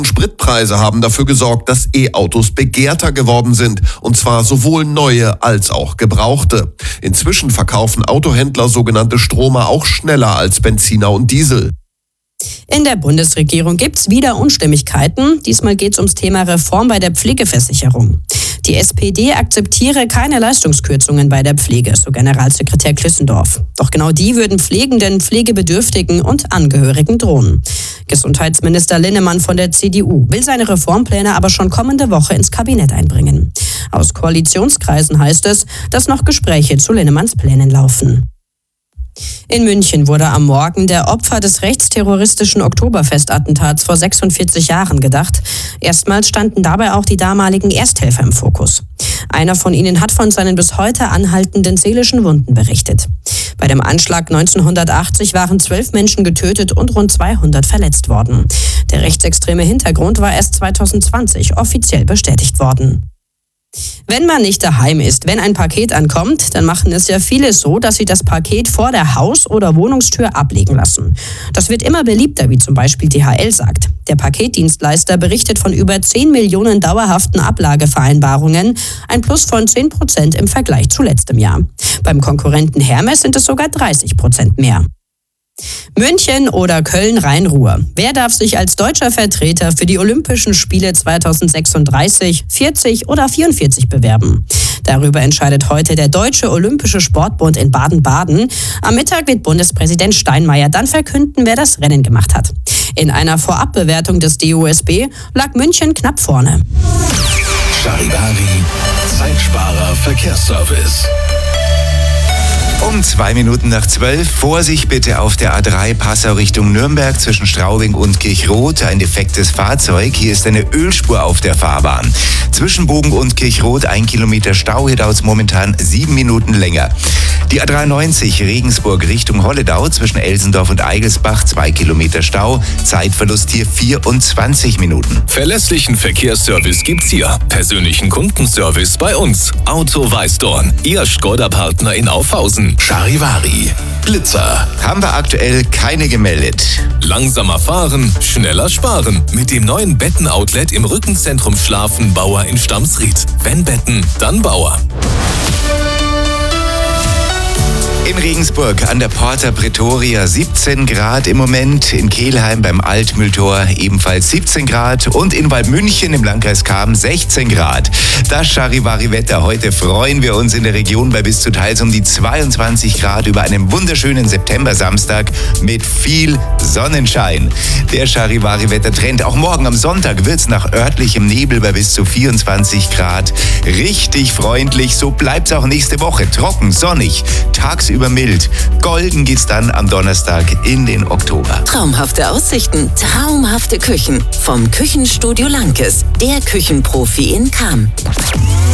Spritpreise haben dafür gesorgt, dass E-Autos begehrter geworden sind, und zwar sowohl neue als auch gebrauchte. Inzwischen verkaufen Autohändler sogenannte Stromer auch schneller als Benziner und Diesel. In der Bundesregierung gibt's wieder Unstimmigkeiten. Diesmal geht's ums Thema Reform bei der Pflegeversicherung. Die SPD akzeptiere keine Leistungskürzungen bei der Pflege, so Generalsekretär Klüssendorf. Doch genau die würden Pflegenden, Pflegebedürftigen und Angehörigen drohen. Gesundheitsminister Linnemann von der CDU will seine Reformpläne aber schon kommende Woche ins Kabinett einbringen. Aus Koalitionskreisen heißt es, dass noch Gespräche zu Linnemanns Plänen laufen. In München wurde am Morgen der Opfer des rechtsterroristischen Oktoberfestattentats vor 46 Jahren gedacht. Erstmals standen dabei auch die damaligen Ersthelfer im Fokus. Einer von ihnen hat von seinen bis heute anhaltenden seelischen Wunden berichtet. Bei dem Anschlag 1980 waren 12 Menschen getötet und rund 200 verletzt worden. Der rechtsextreme Hintergrund war erst 2020 offiziell bestätigt worden. Wenn man nicht daheim ist, wenn ein Paket ankommt, dann machen es ja viele so, dass sie das Paket vor der Haus- oder Wohnungstür ablegen lassen. Das wird immer beliebter, wie zum Beispiel DHL sagt. Der Paketdienstleister berichtet von über 10 Millionen dauerhaften Ablagevereinbarungen, ein Plus von 10% im Vergleich zu letztem Jahr. Beim Konkurrenten Hermes sind es sogar 30% mehr. München oder Köln-Rhein-Ruhr. Wer darf sich als deutscher Vertreter für die Olympischen Spiele 2036, 40 oder 44 bewerben? Darüber entscheidet heute der Deutsche Olympische Sportbund in Baden-Baden. Am Mittag wird Bundespräsident Steinmeier dann verkünden, wer das Rennen gemacht hat. In einer Vorabbewertung des DOSB lag München knapp vorne. Charivari, Zeitsparer Verkehrsservice. Um 2 Minuten nach 12. Vorsicht bitte auf der A3 Passau Richtung Nürnberg zwischen Straubing und Kirchroth. Ein defektes Fahrzeug. Hier ist eine Ölspur auf der Fahrbahn. Zwischen Bogen und Kirchroth 1 Kilometer Stau. Hier dauert es momentan 7 Minuten länger. Die A93 Regensburg Richtung Holledau zwischen Elsendorf und Eigelsbach 2 Kilometer Stau. Zeitverlust hier 24 Minuten. Verlässlichen Verkehrsservice gibt's hier. Persönlichen Kundenservice bei uns. Auto Weißdorn. Ihr Škoda-Partner in Aufhausen. Charivari. Blitzer. Haben wir aktuell keine gemeldet. Langsamer fahren, schneller sparen. Mit dem neuen Betten-Outlet im Rückenzentrum Schlafen Bauer in Stamsried. Wenn Betten, dann Bauer. In Regensburg an der Porta Pretoria 17 Grad im Moment, in Kelheim beim Altmühltor ebenfalls 17 Grad und in Waldmünchen im Landkreis Kamen 16 Grad. Das Charivari-Wetter. Heute freuen wir uns in der Region bei bis zu teils um die 22 Grad über einen wunderschönen September-Samstag mit viel Sonnenschein. Der Charivari-Wettertrend. Auch morgen am Sonntag wird es nach örtlichem Nebel bei bis zu 24 Grad richtig freundlich. So bleibt es auch nächste Woche. Trocken, sonnig, tagsüber mild. Golden geht's dann am Donnerstag in den Oktober. Traumhafte Aussichten, traumhafte Küchen. Vom Küchenstudio Lankes, der Küchenprofi in Cham.